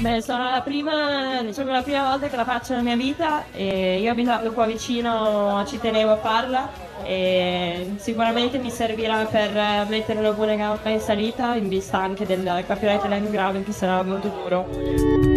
Beh, diciamo, la prima volta che la faccio nella mia vita e io abitando qua vicino ci tenevo a farla e sicuramente mi servirà per mettere una buona gamba in salita in vista anche del campionato italiano di gravel che sarà molto duro.